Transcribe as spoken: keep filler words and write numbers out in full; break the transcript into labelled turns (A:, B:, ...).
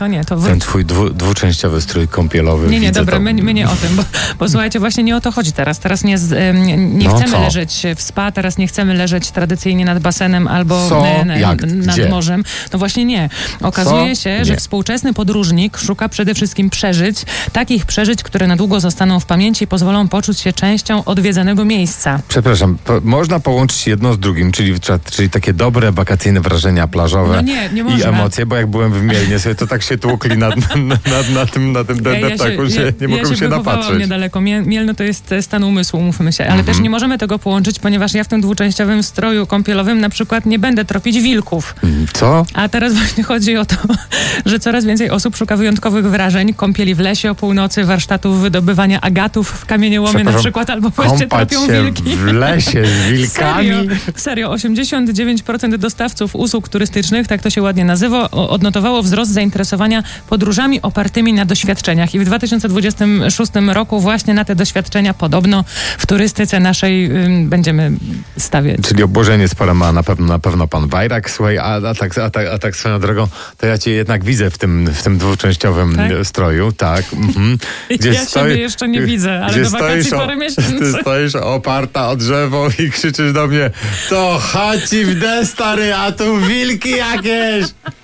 A: No nie, to wy...
B: Ten twój dwu, dwuczęściowy strój kąpielowy.
A: Nie, nie,
B: widzę
A: dobra,
B: to...
A: my, my nie o tym, bo, bo słuchajcie, właśnie nie o to chodzi teraz. Teraz nie, z- nie, nie
B: No
A: chcemy
B: co?
A: leżeć w spa, teraz nie chcemy leżeć tradycyjnie nad basenem albo
B: Co?
A: n- n-
B: Jak?
A: nad
B: Gdzie?
A: morzem. No właśnie nie. Okazuje
B: Co?
A: się, że
B: Nie.
A: współczesny podróżnik szuka przede wszystkim przeżyć, takich przeżyć, które na długo zostaną w pamięci i pozwolą poczuć się częścią odwiedzanego miejsca.
B: Przepraszam, po, można połączyć jedno z drugim, czyli, czyli takie dobre, wakacyjne wrażenia plażowe
A: No nie, nie
B: i
A: można.
B: emocje, bo jak byłem w Mielnie sobie, to tak się tłukli na, na, na, na tym, na tym deptaku, że nie
A: ja
B: mogłem
A: się,
B: się
A: wychowałam
B: napatrzeć.
A: niedaleko. Miel- Mielno to jest e, stan umysłu, mówmy się. Ale
B: Mhm.
A: też nie możemy tego połączyć, ponieważ ja w tym dwuczęściowym stroju kąpielowym na przykład nie będę tropić wilków.
B: Co?
A: A teraz właśnie chodzi o to, że coraz więcej osób szuka wyjątkowych wrażeń, kąpieli w lesie o północy, warsztatów wydobywania agatów w kamieniołomie na
B: Przepraszam,
A: przykład, albo właśnie
B: Kąpać
A: tropią
B: się
A: wilki.
B: w lesie z wilkami.
A: Serio, serio, osiemdziesiąt dziewięć procent dostawców usług turystycznych, tak to się ładnie nazywa, o- odnotowało wzrost zainteresowania podróżami opartymi na doświadczeniach. I w dwa tysiące dwudziestym szóstym roku właśnie na te doświadczenia podobno w turystyce naszej ym, będziemy stawiać.
B: Czyli obłożenie spore ma na pewno, na pewno pan Wajrak. Słuchaj, a, a, tak, a, tak, a tak swoją drogą, to ja cię jednak widzę w tym, w tym dwuczęściowym
A: Tak?
B: stroju, tak. Mhm.
A: Ja siebie jeszcze nie widzę, ale
B: gdzie
A: do wakacji
B: stoisz o-
A: parę miesięcy.
B: Ty stoisz oparta o drzewo i krzyczysz do mnie: to chodź w D, stary, a tu wilki jakieś!